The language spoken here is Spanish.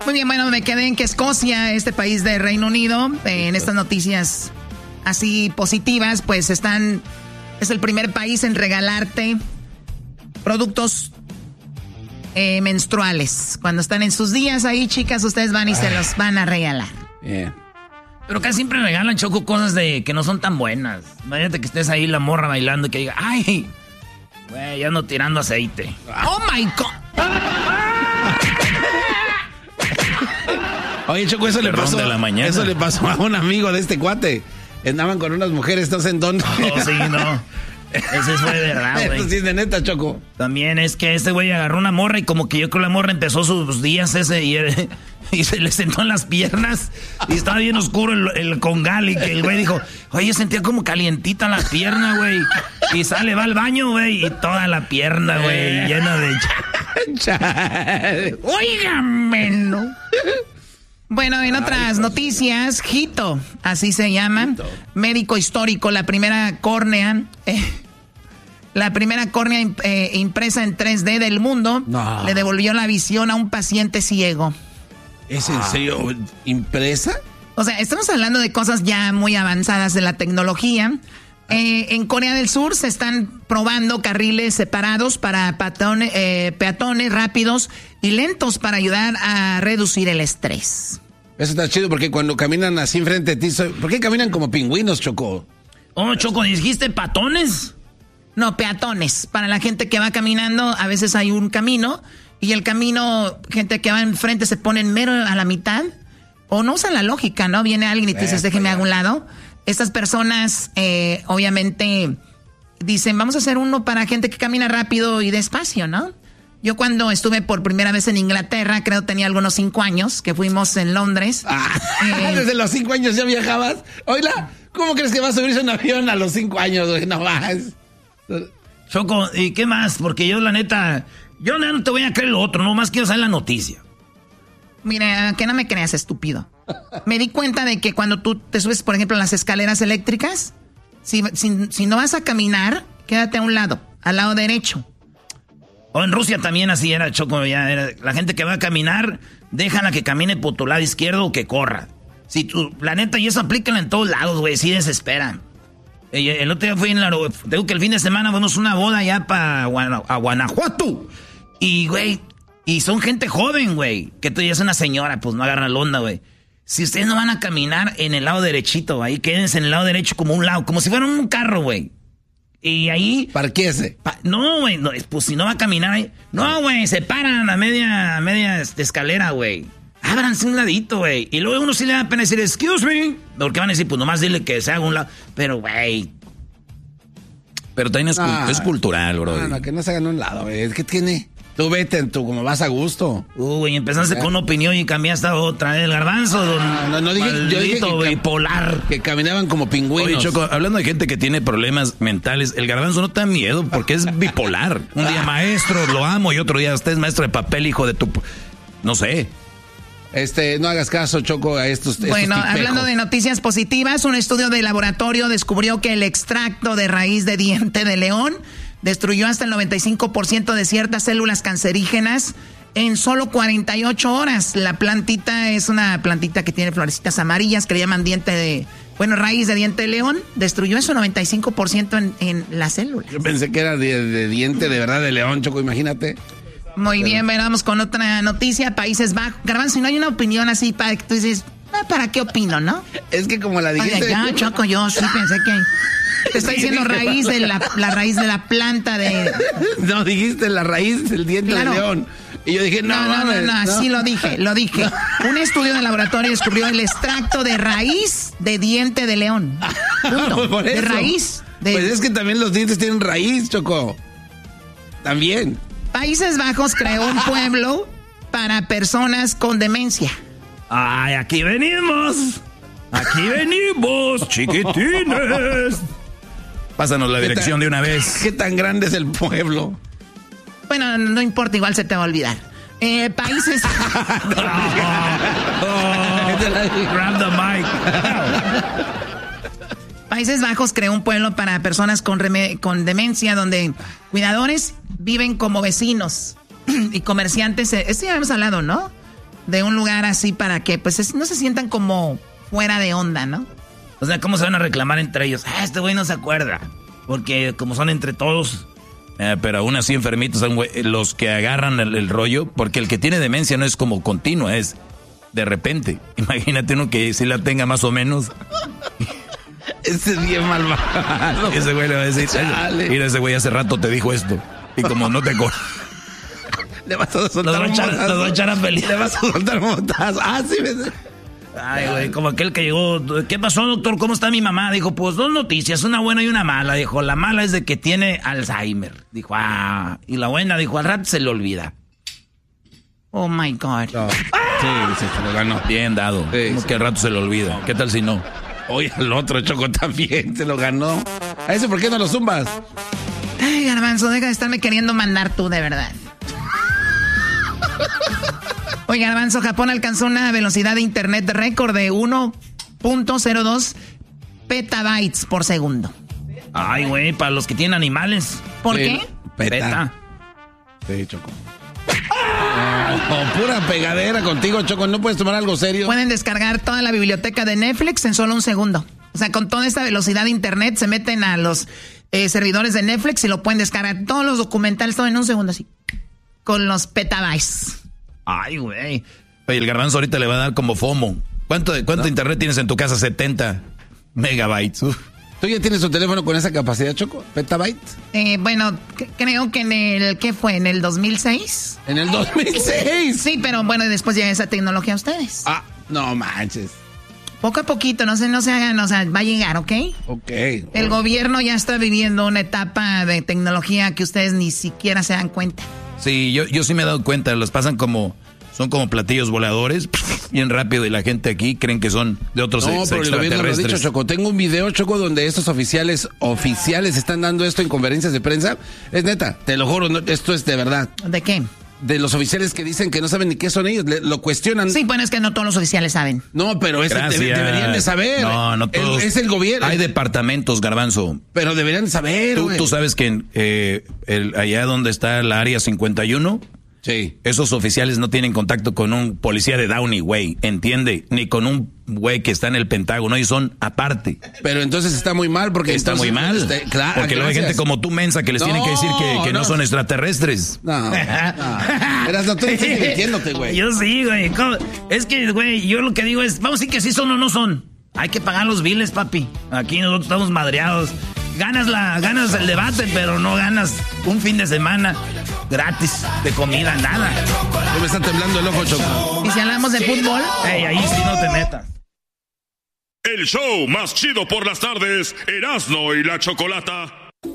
Muy bien, bueno, me quedé en que Escocia, este país de Reino Unido, en estas noticias así positivas, pues es el primer país en regalarte productos menstruales. Cuando están en sus días ahí, chicas, ustedes van y se los van a regalar. Pero casi siempre regalan, Choco, cosas que no son tan buenas. Imagínate que estés ahí la morra bailando y que diga, ay, güey, ya ando tirando aceite. Oh my God. Oye, Choco, eso le pasó a un amigo de este cuate. Andaban con unas mujeres, ¿no sé en dónde? Oh, sí, no. Eso fue de verdad, güey. Eso sí es de neta, Choco. También es que este güey agarró una morra y como que yo creo que la morra empezó sus días y se le sentó en las piernas y estaba bien oscuro el congal y que el güey dijo, oye, sentía como calientita la pierna, güey. Y va al baño, güey, y toda la pierna, güey, llena de... Óigame, ¿no? Bueno, en otras noticias, Hito, así se llama, médico histórico, la primera córnea impresa en 3D del mundo, le devolvió la visión a un paciente ciego. ¿Es en serio impresa? O sea, estamos hablando de cosas ya muy avanzadas de la tecnología. En Corea del Sur se están probando carriles separados para peatones rápidos y lentos para ayudar a reducir el estrés. Eso está chido porque cuando caminan así enfrente de ti, ¿por qué caminan como pingüinos, Choco? Oh, Choco, ¿dijiste patones? No, peatones. Para la gente que va caminando, a veces hay un camino y el camino, gente que va enfrente se pone mero a la mitad o no usa la lógica, ¿no? Viene alguien y te dices, déjeme a un lado. Estas personas, obviamente, dicen, vamos a hacer uno para gente que camina rápido y despacio, ¿no? Yo cuando estuve por primera vez en Inglaterra, creo tenía algunos 5 años, que fuimos en Londres. ¿Desde los 5 años ya viajabas? Oiga, ¿cómo crees que vas a subirse a un avión a los 5 años, güey? No vas. Choco, ¿y qué más? Porque yo, la neta, yo no te voy a creer lo otro, nomás quiero saber la noticia. Mira, que no me creas, estúpido. Me di cuenta de que cuando tú te subes, por ejemplo, a las escaleras eléctricas, si no vas a caminar, quédate a un lado, al lado derecho. O en Rusia también así era, Choco, ya era. La gente que va a caminar, déjala que camine por tu lado izquierdo o que corra. Si tú, la neta, y eso aplícala en todos lados, güey, sí desesperan. El otro día fui tengo que el fin de semana fuimos a una boda allá a Guanajuato. Y, güey, y son gente joven, güey, que tú ya es una señora, pues no agarra la onda, güey. Si ustedes no van a caminar en el lado derechito, ahí quédense en el lado derecho como un lado, como si fuera un carro, güey. Y ahí... Parquéese. No, güey, no, pues si no va a caminar ahí... No, güey, se paran a media escalera, güey. Ábranse un ladito, güey. Y luego uno sí le da pena decir, excuse me. Porque van a decir, pues nomás dile que se haga un lado. Pero, güey... Pero también es cultural, bro. No, que no se hagan un lado, güey. ¿Qué tiene? Tú vete, como vas a gusto. Güey, empezaste con una opinión y cambiaste a otra. El garbanzo, no dije, yo dije que bipolar. Que caminaban como pingüinos. Oye, Choco, hablando de gente que tiene problemas mentales, el garbanzo no te da miedo porque es bipolar. Un día maestro, lo amo, y otro día usted es maestro de papel, hijo de tu... No sé. No hagas caso, Choco, a estos Bueno, tipejos. Hablando de noticias positivas, un estudio de laboratorio descubrió que el extracto de raíz de diente de león destruyó hasta el 95% de ciertas células cancerígenas en solo 48 horas. La plantita es una plantita que tiene florecitas amarillas que le llaman raíz de diente de león. Destruyó eso 95% en las células. Yo pensé que era de diente de verdad de león, Choco, imagínate. Muy bien, vamos con otra noticia. Países Bajos. Garbanzo, si no hay una opinión así para que tú dices, ¿para qué opino, no? Es que como la dijiste... Oye, ya, Choco, yo sí pensé que... Te estoy diciendo raíz de la raíz de la planta de... No, dijiste la raíz del diente de león. Y yo dije, no, así lo dije. Un estudio de laboratorio descubrió el extracto de raíz de diente de león. Punto. Por eso. De raíz. Pues es que también los dientes tienen raíz, Choco. También. Países Bajos creó un pueblo para personas con demencia. ¡Ay, aquí venimos! ¡Aquí venimos, chiquitines! Pásanos la dirección de una vez. ¿Qué tan grande es el pueblo? Bueno, no importa, igual se te va a olvidar. Países... Grab the mic. Países Bajos creó un pueblo para personas con demencia donde cuidadores viven como vecinos y comerciantes. Esto ya hemos hablado, ¿no? de un lugar así para que pues no se sientan como fuera de onda, ¿no? O sea, ¿cómo se van a reclamar entre ellos? Este güey no se acuerda. Porque como son entre todos... pero aún así enfermitos son los que agarran el rollo, porque el que tiene demencia no es como continua, es de repente. Imagínate uno que sí la tenga más o menos. Ese es bien malvado. Ese güey le va a decir, mira, ese güey hace rato te dijo esto. Y como no te acuerdas. Le vas a soltar un motazo. Los va a echar a pelear. Le vas a soltar un motazo. Sí, Ay, güey, como aquel que llegó. ¿Qué pasó, doctor? ¿Cómo está mi mamá? Dijo, pues 2 noticias, una buena y una mala. Dijo, la mala es de que tiene Alzheimer. Dijo, y la buena, dijo, al rato se le olvida. Oh, my God. No. Sí, se lo ganó. Bien dado. Sí, como que al rato se le olvida. ¿Qué tal si no? Oye, el otro Choco también se lo ganó. ¿A ese por qué no lo zumbas? Ay, Garbanzo, deja de estarme queriendo mandar tú, de verdad. Oye, Garbanzo, Japón alcanzó una velocidad de internet récord de 1.02 petabytes por segundo. Ay, güey, para los que tienen animales. ¿Por qué? Peta. Sí, Choco. Pura pegadera contigo, Choco. ¿No puedes tomar algo serio? Pueden descargar toda la biblioteca de Netflix en solo un segundo. O sea, con toda esta velocidad de internet se meten a los servidores de Netflix y lo pueden descargar. Todos los documentales, todo en un segundo, así. Con los petabytes. Ay, güey. Oye, el Garbanzo ahorita le va a dar como FOMO. ¿Cuánto internet tienes en tu casa? 70 megabytes. ¿Tú ya tienes tu teléfono con esa capacidad, Choco? ¿Petabytes? Bueno, creo que ¿qué fue? ¿En el 2006? ¿En el 2006? Sí, pero bueno, después llega esa tecnología a ustedes. No manches. Poco a poquito, no se hagan, o sea, va a llegar, ¿ok? Ok. El gobierno ya está viviendo una etapa de tecnología que ustedes ni siquiera se dan cuenta. Sí, yo sí me he dado cuenta, los pasan son como platillos voladores, bien rápido, y la gente aquí creen que son de otros pero el gobierno lo ha dicho, Choco. Tengo un video, Choco, donde estos oficiales están dando esto en conferencias de prensa. Es neta, te lo juro, esto es de verdad. ¿De qué? De los oficiales que dicen que no saben ni qué son ellos, lo cuestionan. Sí, bueno, es que no todos los oficiales saben. No, pero deberían de saber. No todos. Es el gobierno. Hay departamentos, Garbanzo. Pero deberían de saber, Tú sabes que allá donde está la área 51... Sí. Esos oficiales no tienen contacto con un policía de Downey, güey, ¿entiende? Ni con un güey que está en el Pentágono, ellos son aparte. Pero entonces está muy mal porque... Está muy mal, claro, porque luego hay gente como tú, mensa, que les tienen que decir que no son extraterrestres. No. Tú estás divirtiéndote, güey. Yo sí, güey. Es que, güey, yo lo que digo es, vamos a decir que sí son o no son. Hay que pagar los biles, papi. Aquí nosotros estamos madreados. Ganas el debate, pero no ganas un fin de semana gratis de comida, nada. Me está temblando el ojo, Choco. Y si hablamos de fútbol... Ahí sí no te metas. El show más chido por las tardes, Erasmo y la Chocolata.